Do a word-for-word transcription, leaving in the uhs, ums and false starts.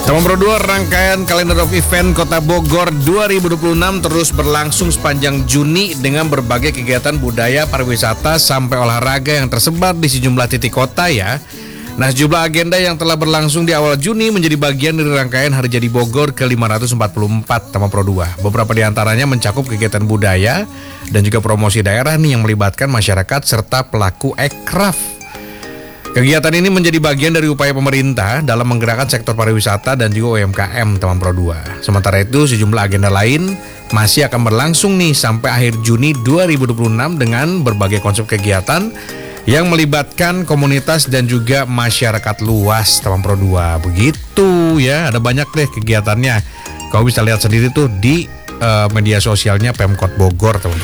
Teman Pro dua, rangkaian kalender of event Kota Bogor dua ribu dua puluh enam terus berlangsung sepanjang Juni dengan berbagai kegiatan budaya, pariwisata, sampai olahraga yang tersebar di sejumlah titik kota ya. Nah, sejumlah agenda yang telah berlangsung di awal Juni menjadi bagian dari rangkaian Hari Jadi Bogor ke lima ratus empat puluh empat Taman Pro dua. Beberapa di antaranya mencakup kegiatan budaya dan juga promosi daerah nih yang melibatkan masyarakat serta pelaku ekraf. Kegiatan ini menjadi bagian dari upaya pemerintah dalam menggerakkan sektor pariwisata dan juga U M K M Taman Pro dua. Sementara itu, sejumlah agenda lain masih akan berlangsung nih sampai akhir Juni dua ribu dua puluh enam dengan berbagai konsep kegiatan yang melibatkan komunitas dan juga masyarakat luas Taman Pro dua. Begitu ya, ada banyak deh kegiatannya. Kau bisa lihat sendiri tuh di uh, media sosialnya Pemkot Bogor, Taman Pro dua.